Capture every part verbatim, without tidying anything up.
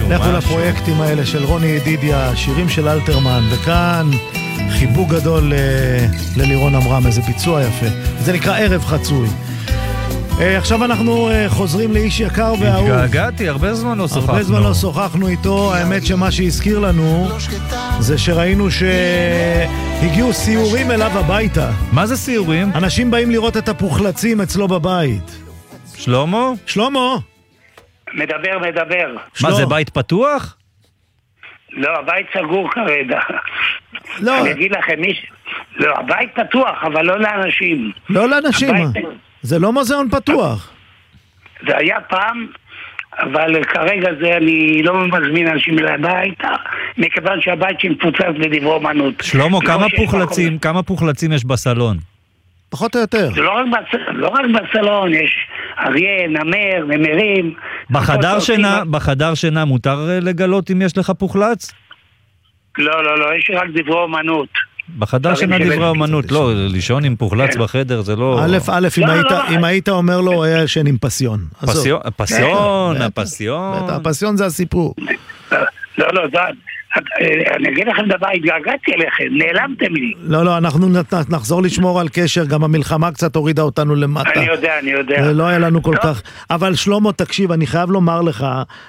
לכו לפרויקטים האלה של רוני ידידיה, שירים של אלתרמן, וכאן חיבוק גדול ללירון אמרם, איזה ביצוע יפה. זה נקרא ערב חצוי. עכשיו אנחנו חוזרים לאיש יקר ואהוב. התגעגעתי, הרבה זמן לא שוחחנו. הרבה זמן לא שוחחנו איתו. האמת שמה שהזכיר לנו זה שראינו שהגיעו סיורים אליו הביתה. מה זה סיורים? אנשים באים לראות את הפוחלצים אצלו בבית. שלמה? שלמה? מדבר, מדבר. מה, זה בית פתוח? לא, הבית סגור כרגע. לא. אני אגיד לכם, מי... לא, הבית פתוח, אבל לא לאנשים. לא לאנשים? הבית... זה לא מוזיאון פתוח. זה היה פעם, אבל כרגע זה אני לא מזמין אנשים לבית, מכיוון שהבית שמפוצץ בדברי אומנות. שלמה, כמה פוחלצים, כמה פוחלצים יש בסלון? פחות או יותר. זה לא רק, בס... לא רק בסלון, יש אריה, נמר, נמרים. בחדר שינה, בחדר שינה מותר לגלות אם יש לך פוחלץ? לא, לא, לא, יש רק דברי אומנות. בחדר שינה דברי אומנות, לא, לישון עם פוחלץ בחדר זה לא... א', א', אם היית אומר לו, היה ישן עם פסיון. פסיון, הפסיון, הפסיון. הפסיון זה הסיפור. לא, לא, זה... אני אגיד לכם דבר, התגעגעתי אליכם, נעלמתם לי. לא, לא, אנחנו נחזור לשמור על קשר, גם המלחמה קצת הורידה אותנו למטה. אני יודע, אני יודע. זה לא היה לנו כל כך. אבל שלמה, תקשיב, אני חייב לומר לך,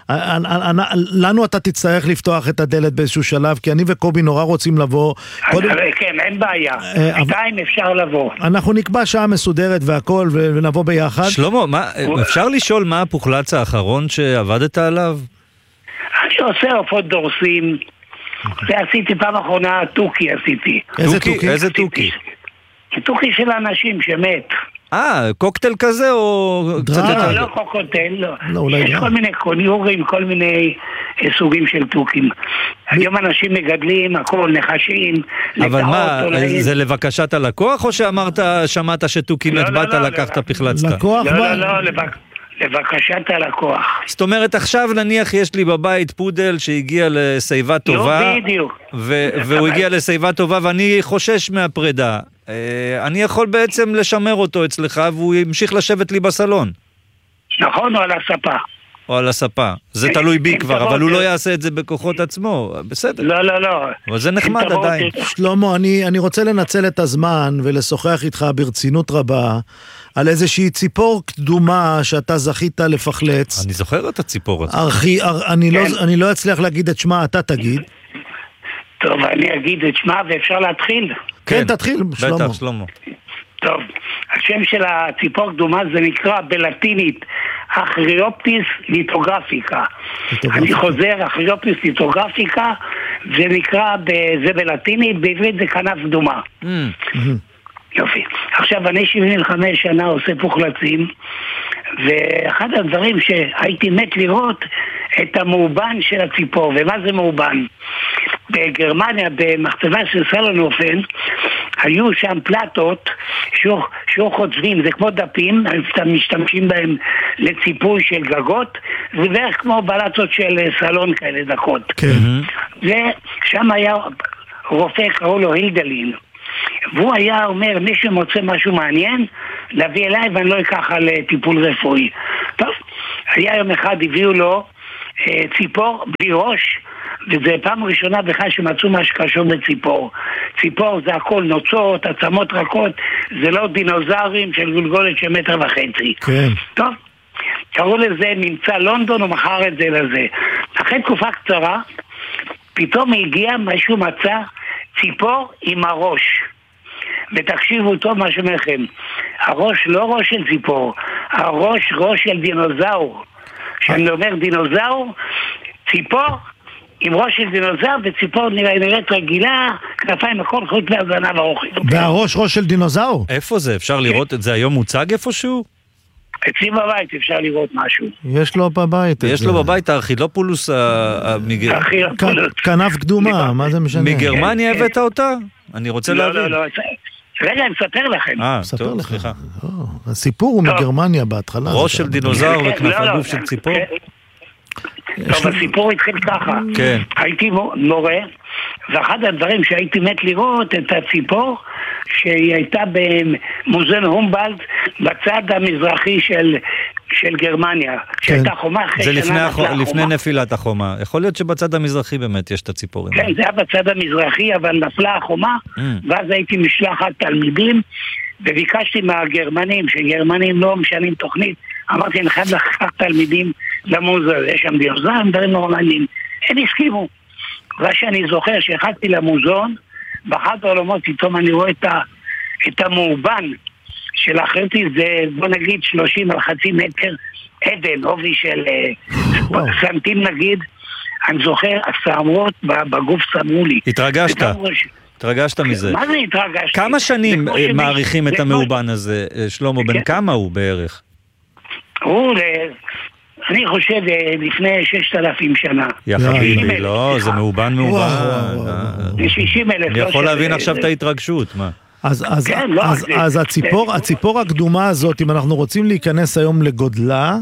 לנו אתה תצטרך לפתוח את הדלת באיזשהו שלב, כי אני וקובי נורא רוצים לבוא. כן, אין בעיה. שתיים אפשר לבוא. אנחנו נקבע שעה מסודרת והכל, ונבוא ביחד. שלמה, אפשר לשאול מה הפוחלץ האחרון שעבדת עליו? אני עושה עופות דורסים, ועשיתי פעם אחרונה טוקי עשיתי. איזה טוקי? איזה טוקי? טוקי של אנשים שמת. אה, קוקטייל כזה או... לא, לא קוקטייל, לא. יש כל מיני קוניורים, כל מיני סוגים של טוקים. היום אנשים מגדלים, הכל נחשים. אבל מה, זה לבקשת הלקוח או שאמרת, שמעת שטוקי מת באת, לקחת פחלצת? לקוח? לא, לא, לא, לבקשת הלקוח. זאת אומרת, עכשיו נניח יש לי בבית פודל שהגיע לסביבה טובה. לא, בדיוק. והוא הגיע לסביבה טובה ואני חושש מהפרידה. אני יכול בעצם לשמר אותו אצלך והוא ימשיך לשבת לי בסלון. נכון, או על הספה. או על הספה. זה תלוי בי כבר, אבל הוא לא יעשה את זה בכוחות עצמו. בסדר. לא, לא, לא. אבל זה נחמד עדיין. שלמה, אני רוצה לנצל את הזמן ולשוחח איתך ברצינות רבה על איזושהי ציפור קדומה שאתה זכית לפחלץ. אני זוכר את הציפור הזאת. אני לא אצליח להגיד את שמה, אתה תגיד. טוב, אני אגיד את שמה ואפשר להתחיל. כן, תתחיל, שלמה. בטח, שלמה. טוב, השם של הציפור קדומה זה נקרא בלטינית אחריופטיס ליטוגרפיקה. אני חוזר, אחריופטיס ליטוגרפיקה, זה נקרא, זה בלטינית, בעברית זה כנף קדומה. יופי. עכשיו, אני שבעים וחמש שנה עושה פוחלצים, ואחד הדברים שהייתי מת לראות את המאובן של הציפור. ומה זה מאובן? בגרמניה, במחצבה של סלונופן, היו שם פלטות שהוא חוצבים, זה כמו דפים, משתמשים בהם לציפוי של גגות, זה בערך כמו בלטות של סלון כאלה דקות. ושם היה רופא, קראו לו הילדלין, והוא היה אומר, מי שמוצא משהו מעניין, להביא אליי ואני לא אקח על טיפול רפואי. טוב, היה יום אחד, הביאו לו אה, ציפור בלי ראש, וזה פעם ראשונה בכלל שמצאו מה שקשור בציפור. ציפור זה הכל נוצות, עצמות רכות, זה לא דינוזארים של גולגולת של מטר וחצי. כן. טוב, קראו לזה נמצא לונדון, הוא מכר את זה לזה. אחרי תקופה קצרה, פתאום הגיע משהו מצא ציפור עם הראש. ותקשיבו טוב מה שמכם, הראש לא ראש של ציפור, הראש ראש של דינוזאור. כשאני אומר דינוזאור, ציפור עם ראש של דינוזאור, וציפור נראית רגילה, כנפיים הכל חוץ מהזנב ארוך. והראש ראש של דינוזאור? איפה זה? אפשר לראות את זה היום מוצג איפשהו? אצלי בבית אפשר לראות משהו. יש לו בבית. יש לו בבית הארכילופולוס, כנף קדומה, מה זה משנה? מגרמניה הבאת אותה? אני רוצה להבין. לא, לא, לא. רגע, אני אספר לכם. אה, טוב, סליחה. הסיפור הוא מגרמניה בהתחלה. ראש של דינוזאור וכנף הגוף של ציפור? טוב, הסיפור התחיל ככה. כן. הייתי מורה, ואחד הדברים שהייתי מת לראות את הציפור, שהיא הייתה במוזיאון הומבולדט, בצד המזרחי של של גרמניה, שהייתה חומה אחרי זה שנה לפני, החומה. לפני נפילת החומה. יכול להיות שבצד המזרחי באמת יש את הציפורים. כן, זה היה בצד המזרחי, אבל נפלה החומה, mm. ואז הייתי משלחת תלמידים, וביקשתי מהגרמנים, שגרמנים לא משנים תוכנית, אמרתי, אני חייב לקחת תלמידים למוזיאון, יש שם דיוזם, דברים נורמליים. הם הסכימו. ושאני זוכר שהחלתי למוזיאון, באחד העולמות פתאום אני רואה את, ה, את המאובן של אחרתי, זה בוא נגיד שלושים על חצי מטר עדן, עובי של סנטים נגיד, אני זוכר, הסערות בגוף סמרו לי. התרגשת? התרגשת מזה. מה זה התרגשת? כמה שנים מעריכים את המאובן הזה, שלמה? בן כמה הוא בערך? הוא, אני חושב, לפני ששת אלפים שנה. יא חביבי, לא, זה מאובן מאובן. שישים אלף. אני יכול להבין עכשיו את ההתרגשות, מה? אז, אז, כן, לא, אז, זה, אז הציפור, זה, הציפור הקדומה הזאת, אם אנחנו רוצים להיכנס היום לגודלה,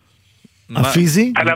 מה? הפיזי? אז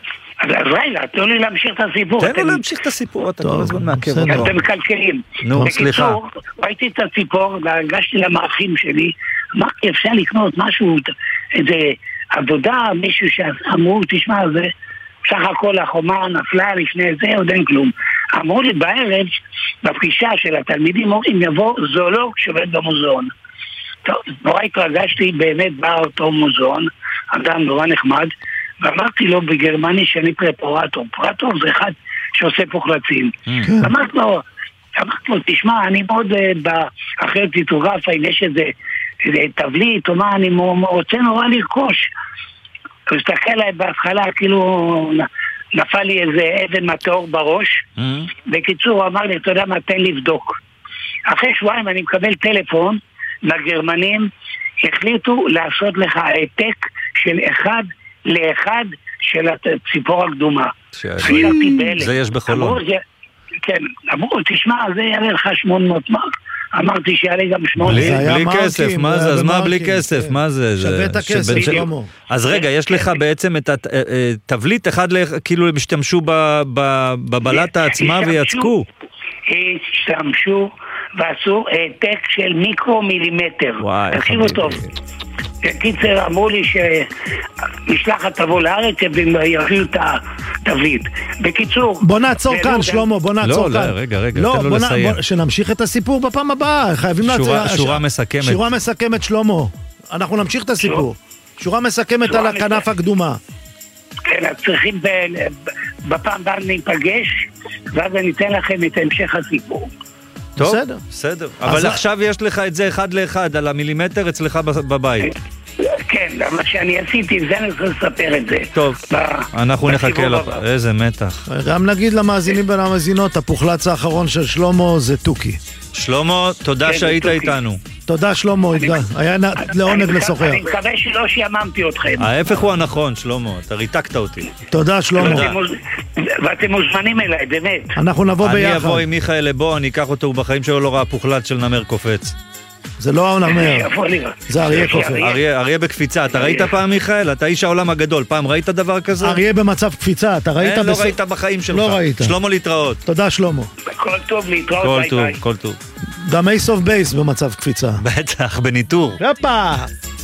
רגע, תנו לי להמשיך את הסיפור. תן לי להמשיך את הסיפור, אתה כל הזמן מעכב אותו. אתם מקלקלים. נו, סליחה. ראיתי את הציפור, והגשתי למאחים שלי, אמרתי, אפשר לקנות משהו, איזה עבודה, מישהו שאמרו, תשמע, זה סך הכל החומה נפלה לפני זה, עוד אין כלום. אמרו לי בערב, בפגישה של התלמידים, אומרים, יבוא זואולוג שעובד במוזיאון. טוב, נורא התרגשתי, באמת בא אותו מוזיאון, אדם נורא נחמד, ואמרתי לו בגרמני שאני פרפורטור. פרפורטור זה אחד שעושה פוחלצים. אמרתי לו, אמרתי לו, תשמע, אני מאוד, אחרי טיטוגרפה, אם יש איזה תבליט, או מה, אני רוצה נורא לרכוש. הוא הסתכל עליי בהתחלה, כאילו נפל לי איזה אבן מטאור בראש. בקיצור, הוא אמר לי, אתה יודע מה, תן לבדוק. אחרי שבועיים אני מקבל טלפון לגרמנים, החליטו לעשות לך העתק של אחד לאחד של הציפור הקדומה. זה יש בחולון. כן, אמרו, תשמע, זה יעלה לך שמונה מאות מרק. אמרתי שיעלה גם שמונה. בלי כסף, מה זה? אז מה בלי כסף? מה זה? שווה את הכסף, שלמה. אז רגע, יש לך בעצם את התבליט אחד, כאילו הם השתמשו בבלטה עצמה ויצקו. השתמשו ועשו העתק של מיקרו מילימטר. וואי, תקשיבו טוב. קיצר, אמרו לי שמשלחת תבוא לארץ ויביאו את התבליט. בקיצור... בוא נעצור כאן, שלמה, בוא נעצור כאן. לא, רגע, רגע, תן לו לסיים. שנמשיך את הסיפור בפעם הבאה. חייבים לעצור... שורה מסכמת. שורה מסכמת, שלמה. אנחנו נמשיך את הסיפור. שורה מסכמת על הכנף הקדומה. כן, אז צריכים בפעם הבאה ניפגש, ואז אני אתן לכם את המשך הסיפור. טוב, בסדר, בסדר. אבל עכשיו יש לך את זה אחד לאחד, על המילימטר אצלך בבית. כן, מה שאני עשיתי, זה אני רוצה לספר את זה. טוב, אנחנו נחכה לך. איזה מתח. גם נגיד למאזינים ולמאזינות, הפוחלץ האחרון של שלמה זה טוקי. שלמה, תודה שהיית איתנו. תודה שלמה, היה לעונג לשוחח. אני מקווה שלא שיממתי אתכם. ההפך הוא הנכון, שלמה, אתה ריתקת אותי. תודה שלמה. ואתם מוזמנים אליי, באמת. אנחנו נבוא ביחד. אני אבוא עם מיכאל לבוא, אני אקח אותו, בחיים שלו לא ראה פוחלץ של נמר קופץ. זה לא נמר, זה אריה קופץ. אריה בקפיצה, אתה ראית פעם מיכאל? אתה איש העולם הגדול, פעם ראית דבר כזה? אריה במצב קפיצה, אתה ראית? אין, לא ראית בחיים שלך. לא ראית. שלמה להתראות. תודה שלמה. כל טוב להתראות, ביי ביי. כל טוב. גם אייס אוף בייס במצב קפיצה. בטח, בניטור. יפה.